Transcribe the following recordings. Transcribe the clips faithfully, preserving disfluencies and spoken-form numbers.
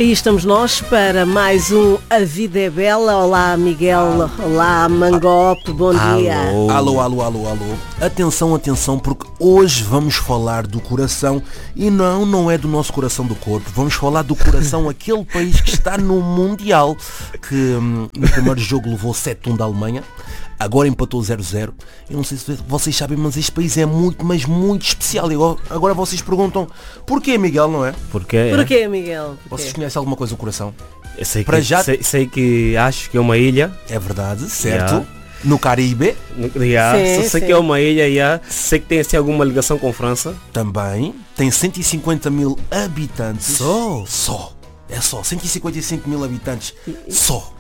E estamos nós para mais um A Vida é Bela. Olá Miguel, olá Mangope, bom dia. Alô, alô, alô, alô. Atenção, atenção, porque hoje vamos falar do coração e não, não é do nosso coração do corpo. Vamos falar do coração, aquele país que está no Mundial, que hum, no primeiro jogo levou sete a um da Alemanha. Agora empatou zero a zero. Eu não sei se vocês sabem, mas este país é muito, mas muito especial. E agora vocês perguntam, porquê, Miguel, não é? Porquê? Porquê, Miguel? Porquê? Vocês conhecem alguma coisa do coração? Eu sei, Para que, já- sei, sei que acho que é uma ilha. É verdade, certo? Yeah. No Caribe, Yeah. Sim, Só sei sim. que é uma ilha. Yeah. Sei que tem assim, alguma ligação com França. também, tem cento e cinquenta mil habitantes. Só? Só. É só, cento e cinquenta e cinco mil habitantes. Só.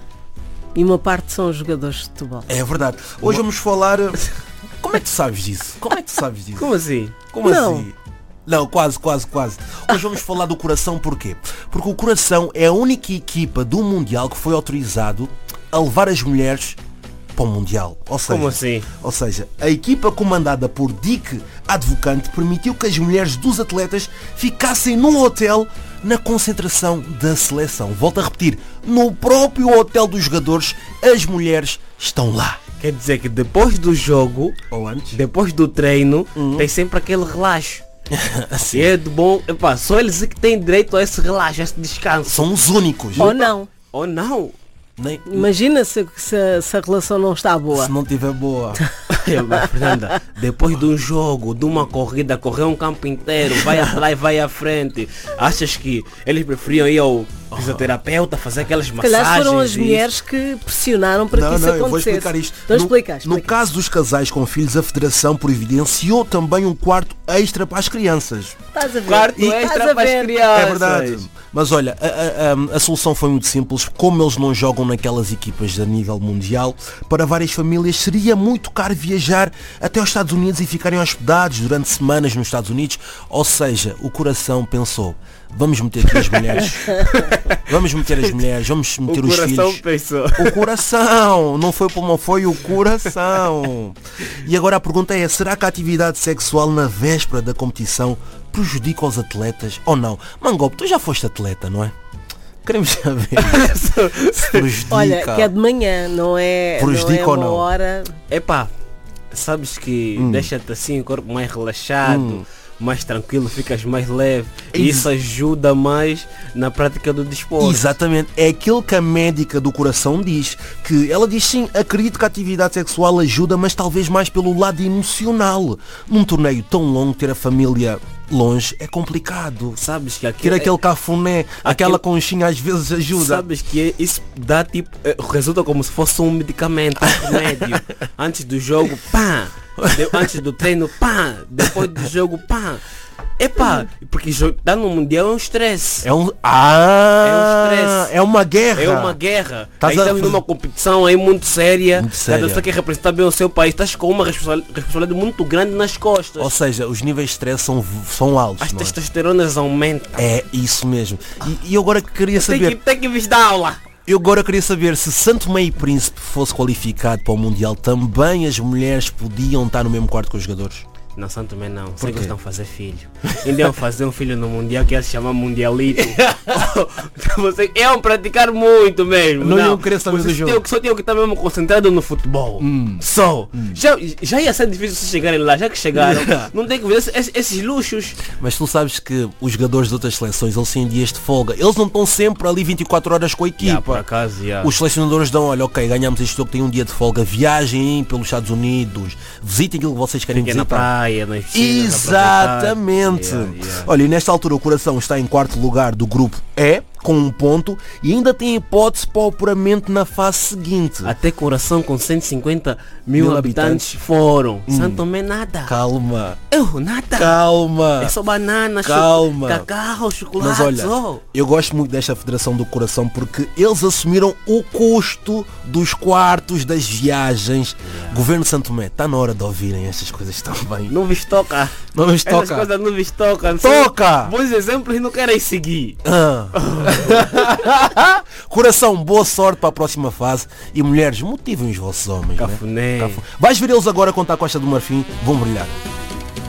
E uma parte são os jogadores de futebol. É verdade. Hoje vamos falar... Como é que tu sabes disso? Como é que tu sabes disso? Como assim? Como Não. assim? Não, quase, quase, quase. Hoje vamos falar do coração, porquê? Porque o coração é a única equipa do Mundial que foi autorizado a levar as mulheres para o Mundial. Ou seja, Como assim? Ou seja, a equipa comandada por Dick Advocante permitiu que as mulheres dos atletas ficassem num hotel na concentração da seleção. Volto a repetir, no próprio hotel dos jogadores, as mulheres estão lá. Quer dizer que depois do jogo, Ou antes. depois do treino, tem sempre aquele relaxo. Assim, E é de bom. Epá, só eles é que têm direito a esse relaxo, a esse descanso. são os únicos. Ou não. Ou não? Nem, Imagina se, se, a- se a relação não está boa. se não tiver boa. Mas, Fernanda, depois de um jogo, de uma corrida, correr um campo inteiro, vai atrás, vai à frente. Achas que eles preferiam ir ao fisioterapeuta, fazer aquelas Se massagens? calhar foram as e- mulheres que pressionaram para que Não, isso não, eu vou acontecesse. explicar isto. Então no, explica, no explica. caso dos casais com filhos, a Federação providenciou também um quarto extra para as crianças. Estás a ver? Quarto Estás extra a para as ver? crianças. É verdade. Mas olha, a, a- a- a solução foi muito simples. Como eles não jogam naquelas equipas a nível mundial, para várias famílias seria muito caro viajar até aos Estados Unidos e ficarem hospedados durante semanas nos Estados Unidos. Ou seja, o coração pensou, vamos meter aqui as mulheres. Vamos meter as mulheres, vamos O meter os coração filhos. pensou. O coração, não foi o pulmão, foi o coração. E agora a pergunta é, será que a atividade sexual na véspera da competição prejudica os atletas ou não? Mangope, tu já foste atleta, não é? Queremos saber se prejudica. Olha, que é de manhã, não é, não Prejudica é ou uma não? hora. Epá, sabes que deixa-te assim o corpo mais relaxado, mais tranquilo, ficas mais leve. E Ex- isso ajuda mais na prática do desporto. Exatamente, é aquilo que a médica do coração diz, que ela diz sim, acredito que a atividade sexual ajuda, mas talvez mais pelo lado emocional. Num torneio tão longo, ter a família longe é complicado. Sabes que Ter aquilo, aquele cafuné, aquela conchinha às vezes ajuda. sabes que isso dá tipo, eh, resulta como se fosse um medicamento, um remédio. Antes do jogo, pá. De- antes do treino, pá. Depois do jogo, pá. Epá, porque estar no mundial é um estresse. É um. Ah! É um stress. É uma guerra. É uma guerra. Tás Aí a estamos fazer- numa competição aí muito séria. Muito séria. Cada você quer representar bem o seu país. Estás com uma responsabilidade responsabilidade muito grande nas costas. Ou seja, os níveis de stress são, são altos. As não é? testosteronas aumentam. É isso mesmo. E, e eu agora queria Tem que, saber. tem que vir dar aula. Eu agora queria saber se Santo Tomé e Príncipe fosse qualificado para o Mundial, também as mulheres podiam estar no mesmo quarto com os jogadores. Não, Santo Tomé não. Por Sei que quê? eles estão a fazer filho. Ainda iam fazer um filho no Mundial que ia se chamar Mundialito. Você iam praticar muito mesmo. Não iam querer saber do Vocês jogo. tinham que- Só tinham que estar mesmo concentrado no futebol. Só. Já, já ia ser difícil vocês chegarem lá, já que chegaram. Não tem que ver esses, esses luxos. Mas tu sabes que os jogadores de outras seleções, eles têm dias de folga. Eles não estão sempre ali vinte e quatro horas com a equipa. Yeah, por acaso, yeah. Os selecionadores dão, olha, ok, ganhamos este jogo, tem um dia de folga, viajem pelos Estados Unidos, visitem aquilo que vocês querem Fiquem na visitar. praia, nas piscinas, Exatamente. aproveitar. Yeah, yeah. Olha, e nesta altura o coração está em quarto lugar do grupo E, com um ponto, e ainda tem hipótese para o apuramento na fase seguinte. Até coração com cento e cinquenta mil, Mil habitantes, foram. Santo Tomé nada. Calma, Eu, nada. calma. É só banana, Calma. cho- cacau, chocolate. Mas olha, só. eu gosto muito desta Federação do Coração porque eles assumiram o custo dos quartos, das viagens. Governo de Santo Tomé, está na hora de ouvirem estas coisas também. Não vos toca. Não nos Essas toca. coisas não vos tocam. Toca! Bons exemplos não querem seguir. Ah. Coração, boa sorte para a próxima fase. E mulheres, motivem os vossos homens. Cafuné. Né? Cafu- Vais ver eles agora contra a Costa do Marfim, vão brilhar.